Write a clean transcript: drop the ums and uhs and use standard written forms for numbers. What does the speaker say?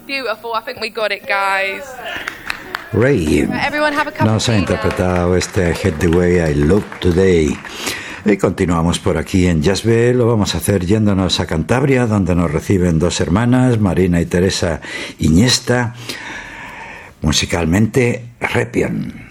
Beautiful. I think we got it, guys. Ray Everyone have a cup nos of ha tea interpretado este Hate the Way I Look Today. Y continuamos por aquí en Jazzbe. Lo vamos a hacer yéndonos a Cantabria, donde nos reciben dos hermanas, Marina y Teresa Iñesta, musicalmente Repion.